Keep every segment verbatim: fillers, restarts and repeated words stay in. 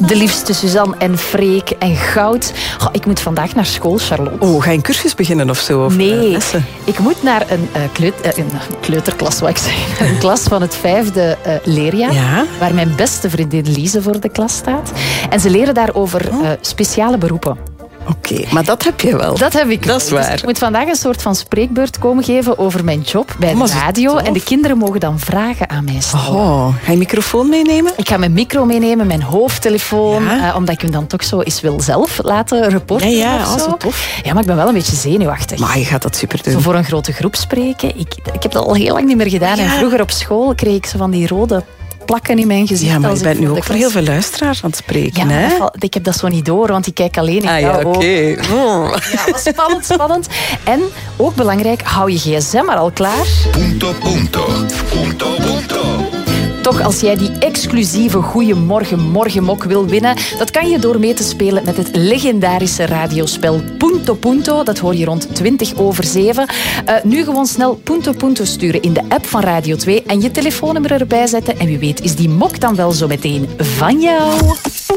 De liefste Suzanne en Freek en Goud. Oh, ik moet vandaag naar school, Charlotte. Oh, ga je een cursus beginnen of zo? Of nee, lessen? Ik moet naar een, uh, kleut, uh, een kleuterklas, wat ik zeg. Een klas van het vijfde uh, leerjaar. Ja? Waar mijn beste vriendin Lise voor de klas staat. En ze leren daar over uh, speciale beroepen. Oké, okay, maar dat heb je wel. Dat heb ik Dat is wel. waar. Dus ik moet vandaag een soort van spreekbeurt komen geven over mijn job bij de radio. En de kinderen mogen dan vragen aan mij stellen. Oh, ga je microfoon meenemen? Ik ga mijn micro meenemen, mijn hoofdtelefoon. Ja? Uh, omdat ik hem dan toch zo eens wil zelf laten reporten. Ja, ja, of zo. Oh, zo tof. Ja, maar ik ben wel een beetje zenuwachtig. Maar je gaat dat super doen. Zo voor een grote groep spreken. Ik, ik heb dat al heel lang niet meer gedaan. Ja. En vroeger op school kreeg ik zo van die rode plakken in mijn gezicht. Ja, maar je bent nu ook klas. voor heel veel luisteraars aan het spreken. Ja, hè? Ik heb dat zo niet door, want ik kijk alleen in ah, jouw ja, oké. Okay. Oh. Ja, wat spannend, spannend. En ook belangrijk, hou je gsm maar al klaar. Punto, punto. Punto, punto. Toch, als jij die exclusieve Goeiemorgen Morgenmok wil winnen, dat kan je door mee te spelen met het legendarische radiospel Punto Punto. Dat hoor je rond twintig over zeven. Uh, nu gewoon snel Punto Punto sturen in de app van Radio twee en je telefoonnummer erbij zetten. En wie weet is die mok dan wel zo meteen van jou.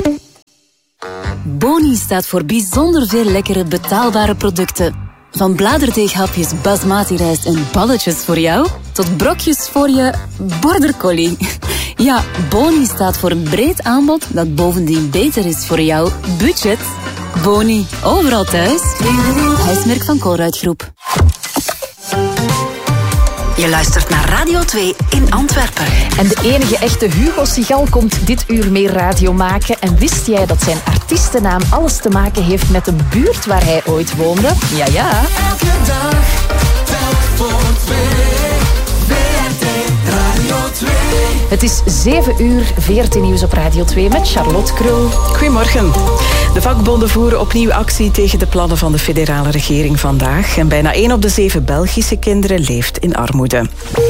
Boni staat voor bijzonder veel lekkere betaalbare producten. Van bladerdeeghapjes basmati rijst en balletjes voor jou, tot brokjes voor je border collie. Ja, Boni staat voor een breed aanbod dat bovendien beter is voor jouw budget. Boni, overal thuis. Huismerk van Colruyt Groep. Je luistert naar Radio twee in Antwerpen. En de enige echte Hugo Sigal komt dit uur mee radio maken. En wist jij dat zijn artiestennaam alles te maken heeft met een buurt waar hij ooit woonde? Ja, ja. Elke dag, telk voor twee. V R T Radio twee. Het is zeven uur, V R T Nieuws op Radio twee met Charlotte Krul. Goedemorgen. De vakbonden voeren opnieuw actie tegen de plannen van de federale regering vandaag. En bijna één op de zeven Belgische kinderen leeft in armoede.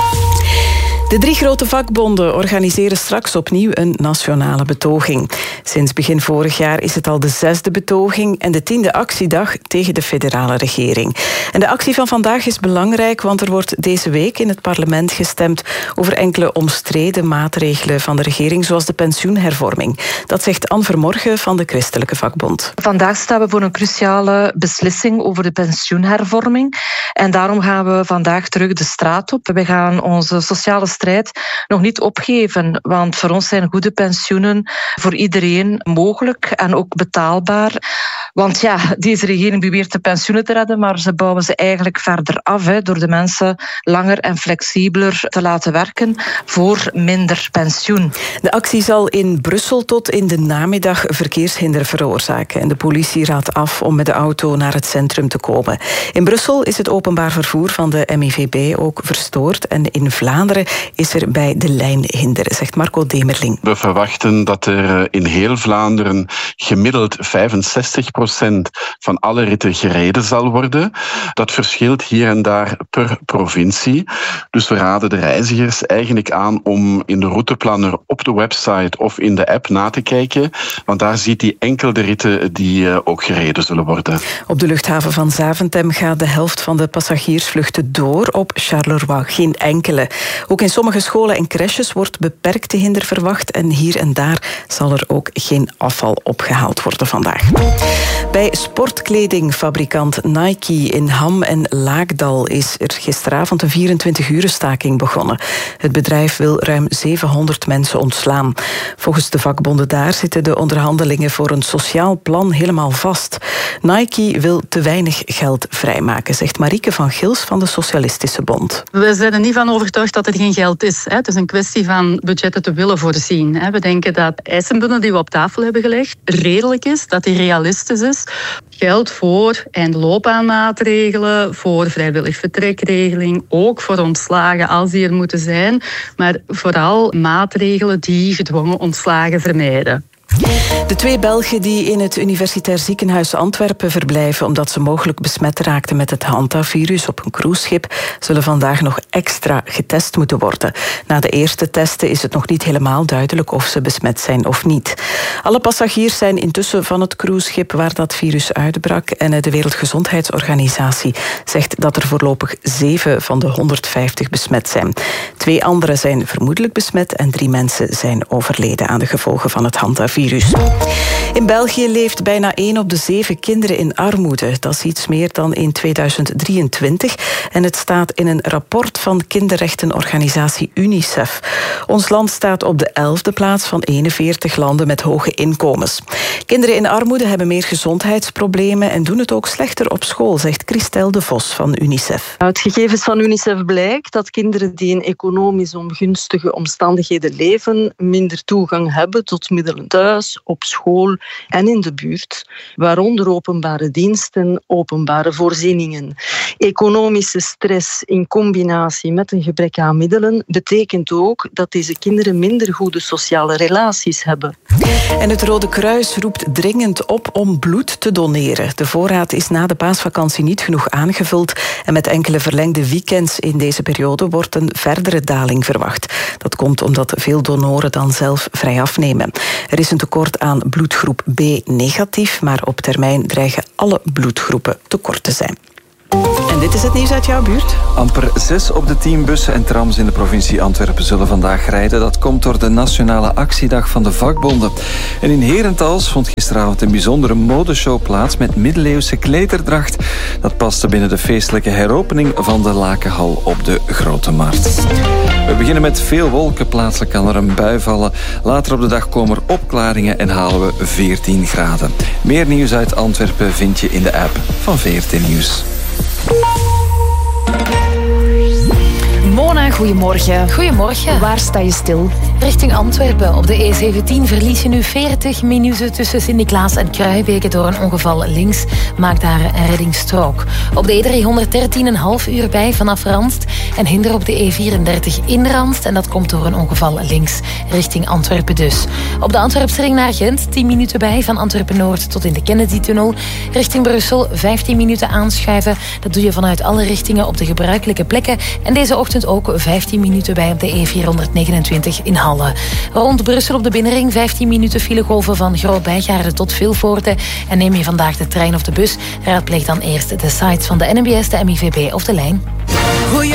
De drie grote vakbonden organiseren straks opnieuw een nationale betoging. Sinds begin vorig jaar is het al de zesde betoging en de tiende actiedag tegen de federale regering. En de actie van vandaag is belangrijk, want er wordt deze week in het parlement gestemd over enkele omstreden maatregelen van de regering, zoals de pensioenhervorming. Dat zegt Anne Vermorgen van de Christelijke Vakbond. Vandaag staan we voor een cruciale beslissing over de pensioenhervorming. En daarom gaan we vandaag terug de straat op. We gaan onze sociale strijd nog niet opgeven, want voor ons zijn goede pensioenen voor iedereen mogelijk en ook betaalbaar. Want ja, deze regering beweert de pensioenen te redden, maar ze bouwen ze eigenlijk verder af, hè, door de mensen langer en flexibeler te laten werken voor minder pensioen. De actie zal in Brussel tot in de namiddag verkeershinder veroorzaken. En de politie raadt af om met de auto naar het centrum te komen. In Brussel is het openbaar vervoer van de M I V B ook verstoord. En in Vlaanderen is er bij de lijn hinder, zegt Marco Demerling. We verwachten dat er in heel Vlaanderen gemiddeld vijfenzestig procent van alle ritten gereden zal worden. Dat verschilt hier en daar per provincie. Dus we raden de reizigers eigenlijk aan om in de routeplanner op de website of in de app na te kijken, want daar ziet hij enkel de ritten die ook gereden zullen worden. Op de luchthaven van Zaventem gaat de helft van de passagiersvluchten door, op Charleroi geen enkele. Ook in sommige scholen en crèches wordt beperkte hinder verwacht en hier en daar zal er ook geen afval opgehaald worden vandaag. Bij sportkledingfabrikant Nike in Ham en Laakdal is er gisteravond een vierentwintig-uren staking begonnen. Het bedrijf wil ruim zevenhonderd mensen ontslaan. Volgens de vakbonden daar zitten de onderhandelingen voor een sociaal plan helemaal vast. Nike wil te weinig geld vrijmaken, zegt Marieke van Gils van de Socialistische Bond. We zijn er niet van overtuigd dat er geen geld is. Het is een kwestie van budgetten te willen voorzien. We denken dat de eisenbundel die we op tafel hebben gelegd redelijk is, dat die realistisch is. Geld voor eindloopbaanmaatregelen, voor vrijwillig vertrekregeling, ook voor ontslagen als die er moeten zijn, maar vooral maatregelen die gedwongen ontslagen vermijden. De twee Belgen die in het Universitair Ziekenhuis Antwerpen verblijven omdat ze mogelijk besmet raakten met het hantavirus op een cruiseschip, zullen vandaag nog extra getest moeten worden. Na de eerste testen is het nog niet helemaal duidelijk of ze besmet zijn of niet. Alle passagiers zijn intussen van het cruiseschip waar dat virus uitbrak en de Wereldgezondheidsorganisatie zegt dat er voorlopig zeven van de honderdvijftig besmet zijn. Twee anderen zijn vermoedelijk besmet en drie mensen zijn overleden aan de gevolgen van het hantavirus. In België leeft bijna één op de zeven kinderen in armoede. Dat is iets meer dan in tweeduizend drieëntwintig en het staat in een rapport van kinderrechtenorganisatie UNICEF. Ons land staat op de elfde plaats van eenenveertig landen met hoge inkomens. Kinderen in armoede hebben meer gezondheidsproblemen en doen het ook slechter op school, zegt Christel de Vos van UNICEF. Uit gegevens van UNICEF blijkt dat kinderen die in economisch ongunstige omstandigheden leven minder toegang hebben tot middelen thuis, op school en in de buurt, waaronder openbare diensten, openbare voorzieningen. Economische stress in combinatie met een gebrek aan middelen betekent ook dat deze kinderen minder goede sociale relaties hebben. En het Rode Kruis roept dringend op om bloed te doneren. De voorraad is na de paasvakantie niet genoeg aangevuld en met enkele verlengde weekends in deze periode wordt een verdere daling verwacht. Dat komt omdat veel donoren dan zelf vrij afnemen. Er is een tekort aan bloedgroep B negatief, maar op termijn dreigen alle bloedgroepen tekort te zijn. En dit is het nieuws uit jouw buurt. Amper zes op de tien bussen en trams in de provincie Antwerpen zullen vandaag rijden. Dat komt door de Nationale Actiedag van de vakbonden. En in Herentals vond gisteravond een bijzondere modeshow plaats met middeleeuwse klederdracht. Dat paste binnen de feestelijke heropening van de Lakenhal op de Grote Markt. We beginnen met veel wolken. Plaatselijk kan er een bui vallen. Later op de dag komen er opklaringen en halen we veertien graden. Meer nieuws uit Antwerpen vind je in de app van V R T Nieuws. Mona, goedemorgen. Goedemorgen. Waar sta je stil? Richting Antwerpen. Op de E zeventien verlies je nu veertig minuten tussen Sint-Niklaas en Kruijbeke door een ongeval links. Maak daar een reddingsstrook. Op de E driehonderddertien een half uur bij vanaf Randst. En hinder op de E vierendertig in Randst. En dat komt door een ongeval links richting Antwerpen dus. Op de Antwerpsring naar Gent tien minuten bij van Antwerpen-Noord tot in de Kennedy-tunnel. Richting Brussel vijftien minuten aanschuiven. Dat doe je vanuit alle richtingen op de gebruikelijke plekken. En deze ochtend ook vijftien minuten bij op de E vierhonderdnegenentwintig in Halle. Rond Brussel op de binnenring vijftien minuten filegolven van Groot-Bijgaarden tot Vilvoorde. En neem je vandaag de trein of de bus, raadpleeg dan eerst de sites van de N M B S, de M I V B of de lijn.